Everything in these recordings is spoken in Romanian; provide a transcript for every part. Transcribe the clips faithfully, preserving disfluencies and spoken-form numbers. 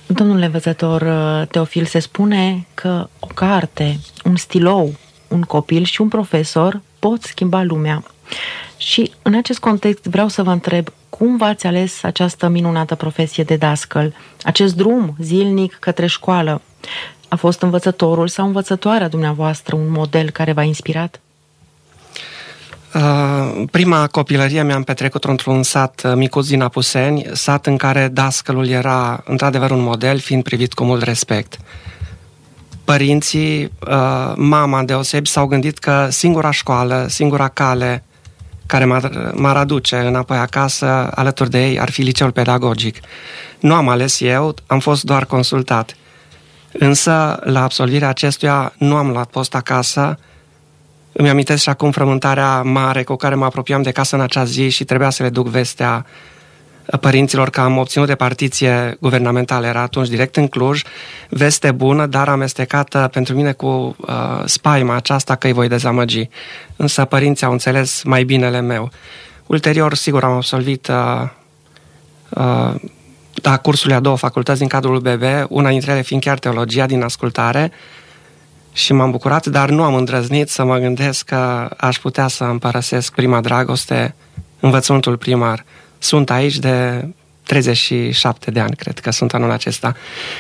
Domnule învățător Teofil, se spune că o carte, un stilou, un copil și un profesor pot schimba lumea. Și în acest context vreau să vă întreb, cum v-ați ales această minunată profesie de dascăl, acest drum zilnic către școală? A fost învățătorul sau învățătoarea dumneavoastră un model care v-a inspirat? Uh, prima copilărie mi-am petrecut într-un sat micuț din Apuseni, sat în care dascălul era într-adevăr un model, fiind privit cu mult respect. Părinții, uh, mama deosebi, s-au gândit că singura școală, singura cale care m-ar, m-ar aduce înapoi acasă alături de ei ar fi liceul pedagogic. Nu am ales eu, am fost doar consultat. Însă, la absolvirea acestuia, nu am luat post acasă. Îmi amintesc și acum frământarea mare cu care mă apropiam de casă în acea zi și trebuia să le duc vestea părinților că am obținut repartiție guvernamentală. Era atunci direct în Cluj, veste bună, dar amestecată pentru mine cu uh, spaima aceasta că îi voi dezamăgi. Însă părinții au înțeles mai binele meu. Ulterior, sigur, am absolvit uh, uh, da, cursurile a două facultăți din cadrul U B B, una dintre ele fiind chiar teologia din ascultare, și m-am bucurat, dar nu am îndrăznit să mă gândesc că aș putea să îmi părăsesc prima dragoste, învățământul primar. Sunt aici de treizeci și șapte de ani, cred că sunt anul acesta.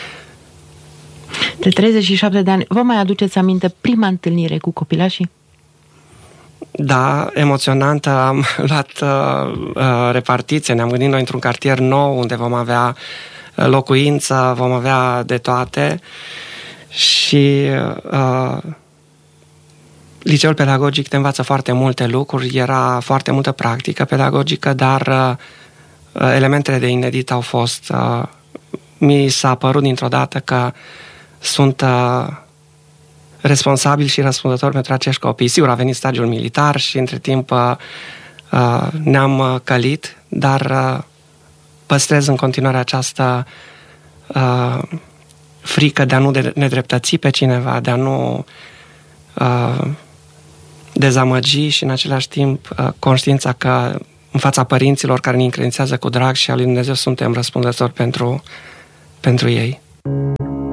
De treizeci și șapte de ani. Vă mai aduceți aminte prima întâlnire cu copilașii? Da, emoționantă. Am luat uh, uh, repartiție, ne-am gândit noi într-un cartier nou unde vom avea locuință, vom avea de toate. Și uh, liceul pedagogic te învață foarte multe lucruri, era foarte multă practică pedagogică, dar uh, elementele de inedit au fost. Uh, mi s-a părut dintr-o dată că sunt uh, responsabil și răspunzător pentru acești copii. Sigur, a venit stagiul militar și între timp uh, uh, ne-am călit, dar uh, păstrez în continuare această uh, frică de a nu nedreptăți pe cineva, de a nu uh, dezamăgi și în același timp uh, conștiința că în fața părinților care ne încredințează cu drag și a lui Dumnezeu suntem răspunzători pentru, pentru ei.